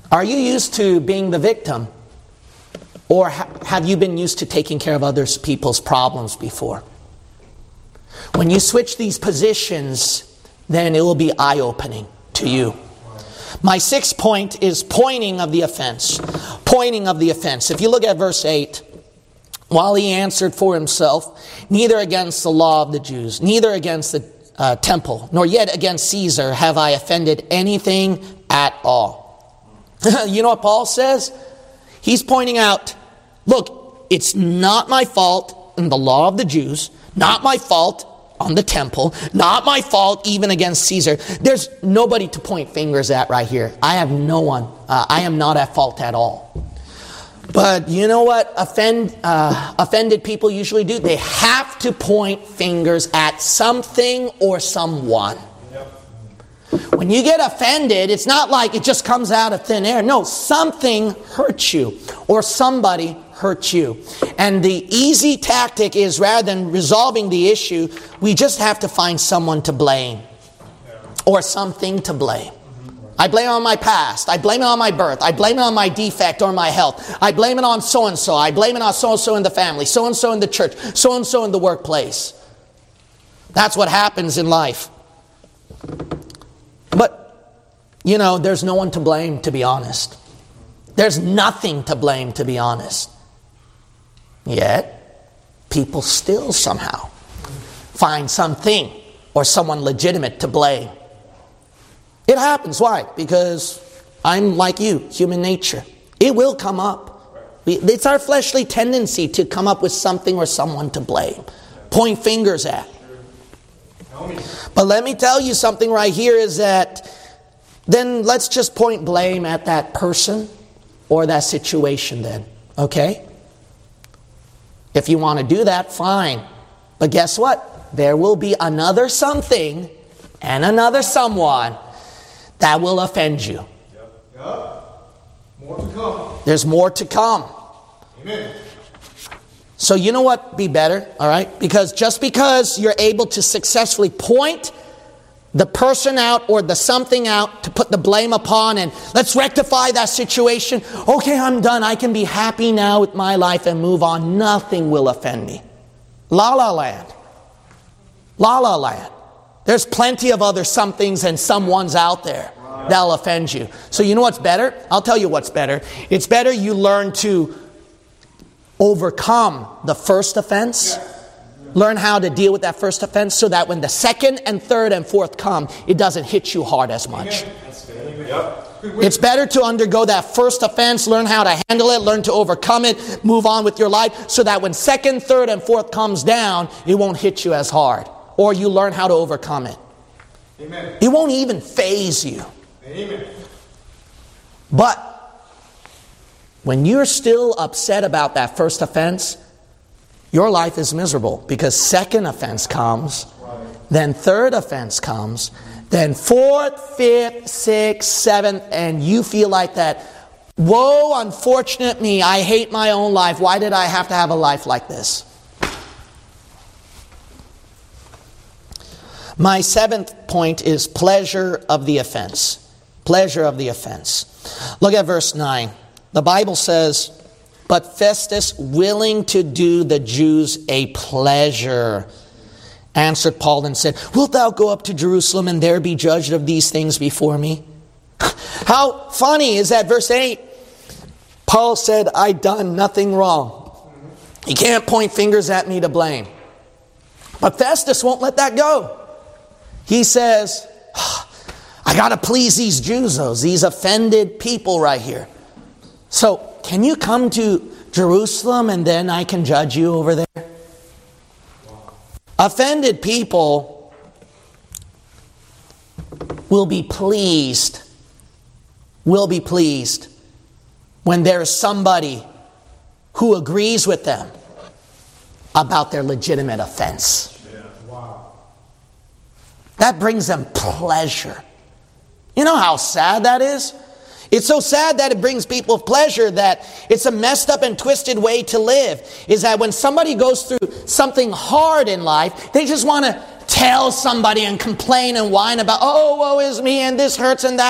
Are you used to being the victim? Or have you been used to taking care of other people's problems before? When you switch these positions, then it will be eye-opening to you. My sixth point is pointing of the offense. Pointing of the offense. If you look at verse 8, while he answered for himself, neither against the law of the Jews, neither against the temple, nor yet against Caesar have I offended anything at all. You know what Paul says? He's pointing out, look, it's not my fault in the law of the Jews, not my fault on the temple, not my fault even against Caesar. There's nobody to point fingers at right here. I have no one. I am not at fault at all. But you know what offended people usually do? They have to point fingers at something or someone. When you get offended, it's not like it just comes out of thin air. No, something hurts you or somebody hurt you. And the easy tactic is, rather than resolving the issue, we just have to find someone to blame or something to blame. I blame it on my past. I blame it on my birth. I blame it on my defect or my health. I blame it on so-and-so. I blame it on so-and-so in the family, so-and-so in the church, so-and-so in the workplace. That's what happens in life. But, you know, there's no one to blame, to be honest. There's nothing to blame, to be honest. Yet, people still somehow find something or someone legitimate to blame. It happens. Why? Because I'm like you, human nature. It will come up. It's our fleshly tendency to come up with something or someone to blame, point fingers at. But let me tell you something right here is that then let's just point blame at that person or that situation then. Okay? If you want to do that, fine. But guess what? There will be another something and another someone that will offend you. More to come. There's more to come. Amen. So you know what? Be better, all right? Because just because you're able to successfully point the person out or the something out to put the blame upon and let's rectify that situation. Okay, I'm done. I can be happy now with my life and move on. Nothing will offend me. La la land. La la land. There's plenty of other somethings and someones out there that'll offend you. So you know what's better? I'll tell you what's better. It's better you learn to overcome the first offense. Learn how to deal with that first offense so that when the second and third and fourth come, it doesn't hit you hard as much. It's better to undergo that first offense, learn how to handle it, learn to overcome it, move on with your life so that when second, third, and fourth comes down, it won't hit you as hard. Or you learn how to overcome it. Amen. It won't even faze you. Amen. But when you're still upset about that first offense, your life is miserable because second offense comes, then third offense comes, then fourth, fifth, sixth, seventh, and you feel like that, woe, unfortunate me, I hate my own life. Why did I have to have a life like this? My seventh point is pleasure of the offense. Pleasure of the offense. Look at verse 9. The Bible says, but Festus, willing to do the Jews a pleasure, answered Paul and said, wilt thou go up to Jerusalem and there be judged of these things before me? How funny is that verse 8? Paul said, I done nothing wrong. You can't point fingers at me to blame. But Festus won't let that go. He says, I got to please these Jews, these offended people right here. So, can you come to Jerusalem and then I can judge you over there? Offended people will be pleased when there's somebody who agrees with them about their legitimate offense. That brings them pleasure. You know how sad that is? It's so sad that it brings people pleasure that it's a messed up and twisted way to live. Is that when somebody goes through something hard in life, they just want to tell somebody and complain and whine about, oh, woe is me and this hurts and that